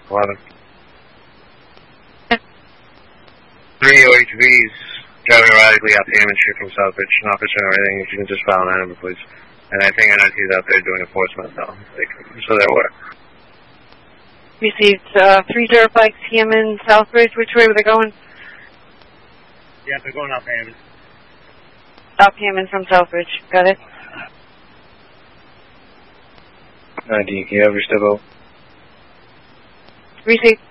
11. 3 OHVs driving erratically up Hammond Street from Southbridge, not pursuing everything. If you can just file that number, please. And I think NIT's out there doing enforcement, though. So they're aware. Received 305 Hammond, Southbridge. Which way were they going? Yeah, they're going up Hammond. Up Hammond from Southbridge. Got it. 19, can you have your step out? Received.